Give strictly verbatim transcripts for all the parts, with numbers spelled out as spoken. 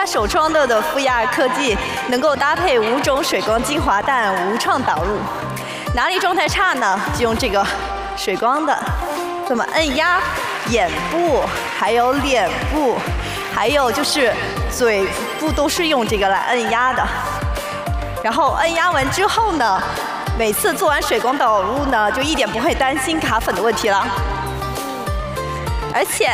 首创的的负压科技，能够搭配五种水光精华弹无创导入。哪里状态差呢？就用这个水光的，这么按压眼部，还有脸部，还有就是嘴部都是用这个来按压的。然后按压完之后呢，每次做完水光导入呢，就一点不会担心卡粉的问题了。而且，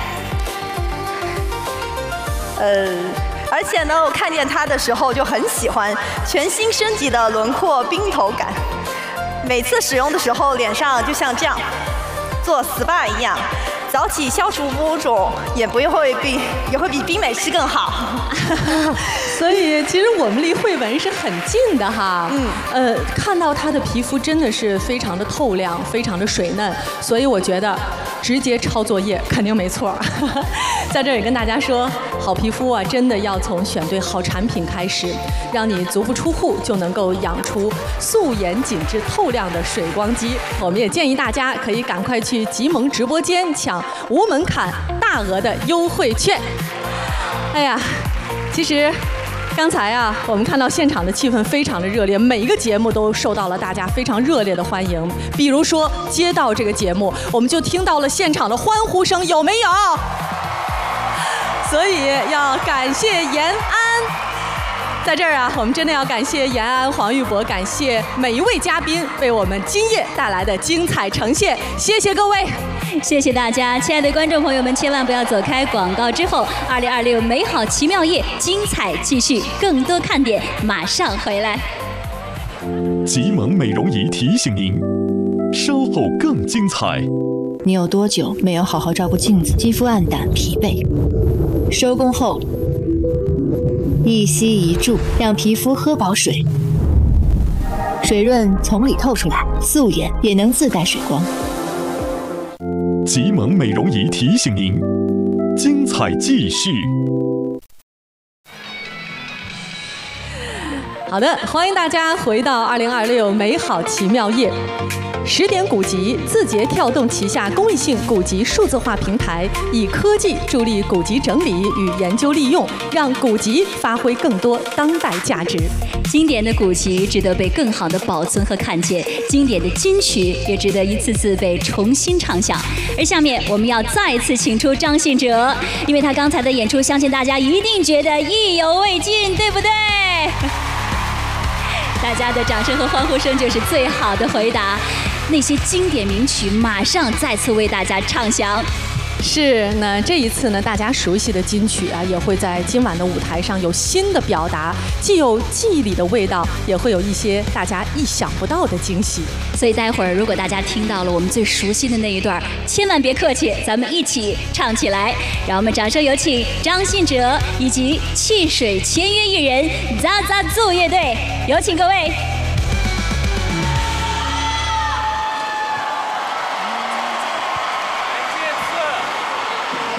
呃，而且呢，我看见它的时候就很喜欢全新升级的轮廓冰头感。每次使用的时候，脸上就像这样做 S P A 一样。早起消除污肿，也不会比也会比冰美式更好。 所以其实我们离慧文是很近的哈。嗯。呃，看到她的皮肤真的是非常的透亮，非常的水嫩，所以我觉得直接抄作业肯定没错。在这里跟大家说，好皮肤啊，真的要从选对好产品开始，让你足不出户就能够养出素颜紧致透亮的水光肌。我们也建议大家可以赶快去极萌直播间抢无门槛大额的优惠券。哎呀，其实刚才啊，我们看到现场的气氛非常的热烈，每一个节目都受到了大家非常热烈的欢迎。比如说街道这个节目，我们就听到了现场的欢呼声，有没有？所以要感谢延安。在这儿啊，我们真的要感谢延安、黄玉博，感谢每一位嘉宾为我们今夜带来的精彩呈现，谢谢各位， 谢谢大家，亲爱的观众朋友们，千万不要走开，广告之后，二零二六美好奇妙夜精彩继续，更多看点马上回来。 极萌美容仪提醒您，稍后更精彩。 你有多久没有好好照顾镜子？肌肤暗淡、疲惫，收工后一吸一注，让皮肤喝饱水，水润从里透出来，素颜也能自带水光。 极萌美容仪提醒您，精彩继续。 好的，欢迎大家回到二零二六美好奇妙夜。十点古籍字节跳动旗下公益性古籍数字化平台，以科技助力古籍整理与研究利用，让古籍发挥更多当代价值。 经典的古籍值得被更好的保存和看见，经典的金曲也值得一次次被重新唱响。而下面我们要再次请出张信哲，因为他刚才的演出，相信大家一定觉得意犹未尽，对不对？大家的掌声和欢呼声就是最好的回答。那些经典名曲马上再次为大家唱响。 是，那这一次呢，大家熟悉的金曲啊，也会在今晚的舞台上有新的表达，既有记忆里的味道，也会有一些大家意想不到的惊喜。 所以待会儿如果大家听到了我们最熟悉的那一段，千万别客气，咱们一起唱起来。让我们掌声有请张信哲以及汽水签约艺人 Zaza Zoo 乐队，有请各位。